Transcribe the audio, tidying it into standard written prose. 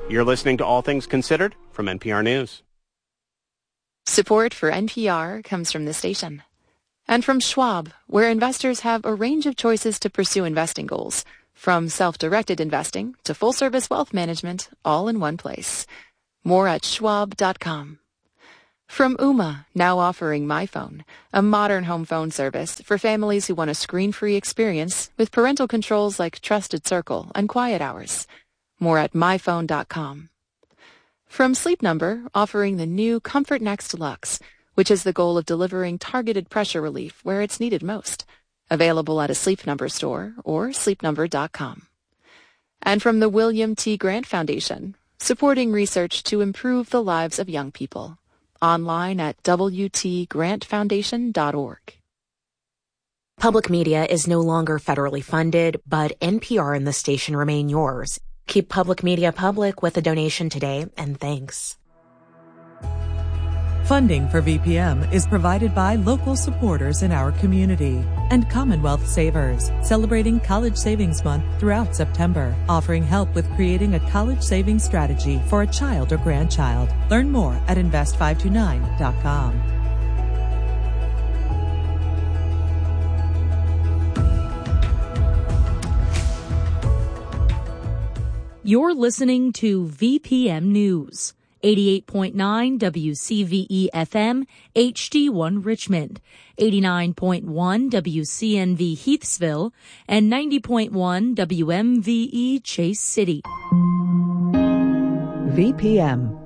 You're listening to All Things Considered from NPR News. Support for NPR comes from the station. And from Schwab, where investors have a range of choices to pursue investing goals, from self-directed investing to full-service wealth management, all in one place. More at schwab.com. From Ooma, now offering MyPhone, a modern home phone service for families who want a screen-free experience with parental controls like Trusted Circle and Quiet Hours. More at myphone.com. From Sleep Number, offering the new Comfort Next Luxe, which has the goal of delivering targeted pressure relief where it's needed most. Available at a Sleep Number store or sleepnumber.com. And from the William T. Grant Foundation, supporting research to improve the lives of young people. Online at wtgrantfoundation.org. Public media is no longer federally funded, but NPR and the station remain yours. Keep public media public with a donation today, and thanks. Funding for VPM is provided by local supporters in our community and Commonwealth Savers, celebrating College Savings Month throughout September, offering help with creating a college savings strategy for a child or grandchild. Learn more at invest529.com. You're listening to VPM News. 88.9 WCVE FM, HD1 Richmond, 89.1 WCNV Heathsville, and 90.1 WMVE Chase City. VPM.